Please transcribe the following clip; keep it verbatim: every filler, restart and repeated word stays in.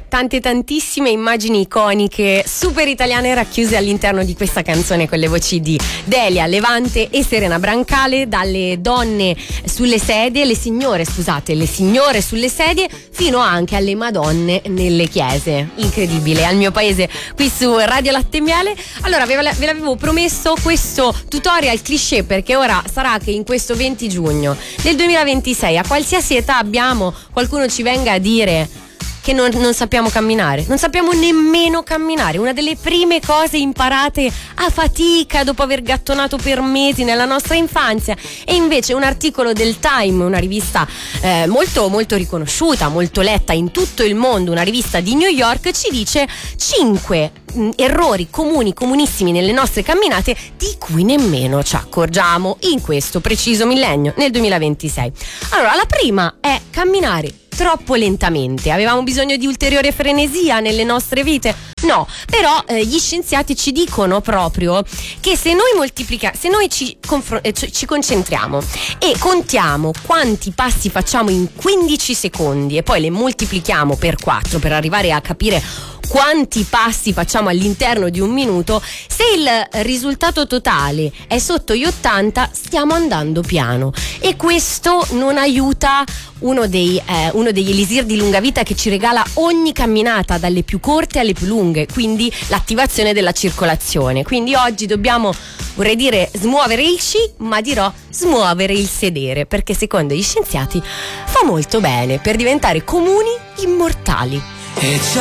tante tantissime immagini iconiche super italiane racchiuse all'interno di questa canzone, con le voci di Delia, Levante e Serena Brancale, dalle donne sulle sedie, le signore scusate, le signore sulle sedie, fino anche alle madonne nelle chiese. Incredibile, al mio paese qui su Radio Latte e Miele. Allora ve l'avevo promesso questo tutorial cliché, perché ora sarà che in questo venti giugno del duemilaventisei, a qualsiasi età abbiamo, qualcuno ci venga a dire che non, non sappiamo camminare, non sappiamo nemmeno camminare, una delle prime cose imparate a fatica dopo aver gattonato per mesi nella nostra infanzia. E invece un articolo del Time, una rivista eh, molto molto riconosciuta, molto letta in tutto il mondo, una rivista di New York, ci dice cinque mh, errori comuni, comunissimi nelle nostre camminate, di cui nemmeno ci accorgiamo in questo preciso millennio, nel duemilaventisei. Allora, la prima è camminare troppo lentamente. Avevamo bisogno di ulteriore frenesia nelle nostre vite? No, però eh, gli scienziati ci dicono proprio che se noi moltiplichiamo, se noi ci, confron- eh, ci concentriamo e contiamo quanti passi facciamo in quindici secondi e poi le moltiplichiamo per quattro per arrivare a capire quanti passi facciamo all'interno di un minuto, se il risultato totale è sotto gli ottanta, stiamo andando piano, e questo non aiuta uno dei eh, uno degli elisir di lunga vita che ci regala ogni camminata, dalle più corte alle più lunghe, quindi l'attivazione della circolazione. Quindi oggi dobbiamo, vorrei dire, smuovere il sci, ma dirò smuovere il sedere, perché secondo gli scienziati fa molto bene per diventare comuni immortali.